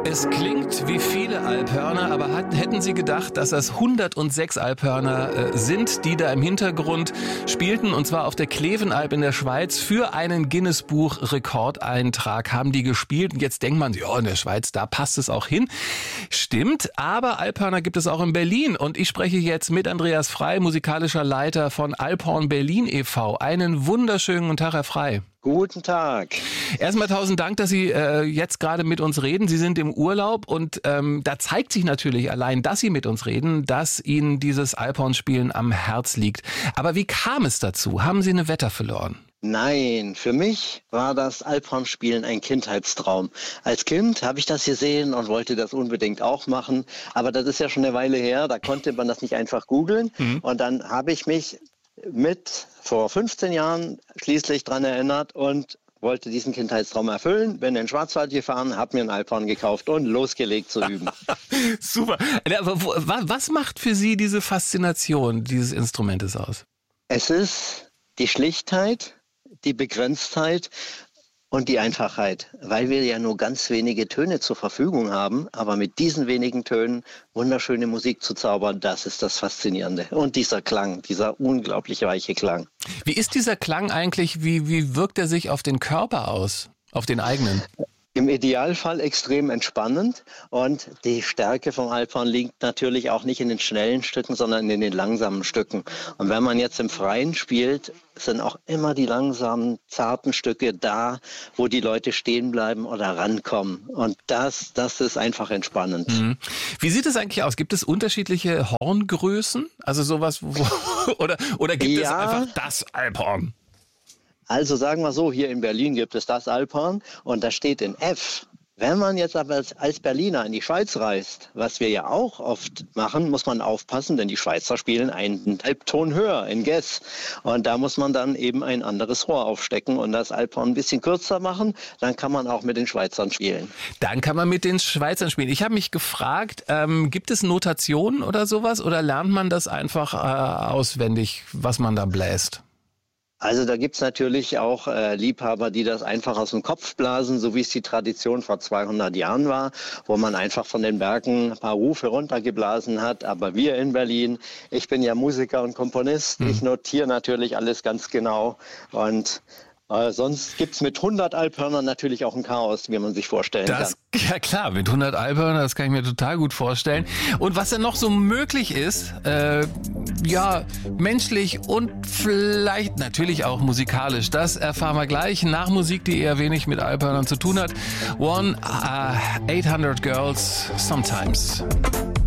Es klingt wie viele Alphörner, aber hätten Sie gedacht, dass das 106 Alphörner sind, die da im Hintergrund spielten, und zwar auf der Klevenalp in der Schweiz für einen Guinness-Buch-Rekordeintrag haben die gespielt. Und jetzt denkt man, ja, in der Schweiz, da passt es auch hin. Stimmt, aber Alphörner gibt es auch in Berlin. Und ich spreche jetzt mit Andreas Frey, musikalischer Leiter von Alphorn Berlin e.V. Einen wunderschönen guten Tag, Herr Frey. Guten Tag. Erstmal 1000 Dank, dass Sie jetzt gerade mit uns reden. Sie sind im Urlaub und da zeigt sich natürlich allein, dass Sie mit uns reden, dass Ihnen dieses Alphorn-Spielen am Herz liegt. Aber wie kam es dazu? Haben Sie eine Wette verloren? Nein, für mich war das Alphorn-Spielen ein Kindheitstraum. Als Kind habe ich das gesehen und wollte das unbedingt auch machen. Aber das ist ja schon eine Weile her, da konnte man das nicht einfach googeln. Und dann habe ich mich vor 15 Jahren schließlich dran erinnert und wollte diesen Kindheitstraum erfüllen. Bin in den Schwarzwald gefahren, habe mir einen Alphorn gekauft und losgelegt zu üben. Super. Aber was macht für Sie diese Faszination dieses Instrumentes aus? Es ist die Schlichtheit, die Begrenztheit und die Einfachheit, weil wir ja nur ganz wenige Töne zur Verfügung haben, aber mit diesen wenigen Tönen wunderschöne Musik zu zaubern, das ist das Faszinierende. Und dieser Klang, dieser unglaublich weiche Klang. Wie ist dieser Klang eigentlich, wie wirkt er sich auf den Körper aus, auf den eigenen? Im Idealfall extrem entspannend, und die Stärke vom Alphorn liegt natürlich auch nicht in den schnellen Stücken, sondern in den langsamen Stücken. Und wenn man jetzt im Freien spielt, sind auch immer die langsamen, zarten Stücke da, wo die Leute stehen bleiben oder rankommen. Und das ist einfach entspannend. Wie sieht es eigentlich aus? Gibt es unterschiedliche Horngrößen? Also sowas, oder gibt es einfach das Alphorn? Also sagen wir so, hier in Berlin gibt es das Alphorn und das steht in F. Wenn man jetzt aber als Berliner in die Schweiz reist, was wir ja auch oft machen, muss man aufpassen, denn die Schweizer spielen einen Halbton höher in Ges. Und da muss man dann eben ein anderes Rohr aufstecken und das Alphorn ein bisschen kürzer machen. Dann kann man auch mit den Schweizern spielen. Dann kann man mit den Schweizern spielen. Ich habe mich gefragt, gibt es Notationen oder sowas? Oder lernt man das einfach auswendig, was man da bläst? Also da gibt's natürlich auch Liebhaber, die das einfach aus dem Kopf blasen, so wie es die Tradition vor 200 Jahren war, wo man einfach von den Bergen ein paar Rufe runtergeblasen hat. Aber wir in Berlin, ich bin ja Musiker und Komponist, ich notiere natürlich alles ganz genau, und sonst gibt's mit 100 Alphörnern natürlich auch ein Chaos, wie man sich vorstellen kann. Ja klar, mit 100 Alphörnern, das kann ich mir total gut vorstellen. Und was denn noch so möglich ist, menschlich und vielleicht natürlich auch musikalisch, das erfahren wir gleich nach Musik, die eher wenig mit Alphörnern zu tun hat. 800 Girls Sometimes.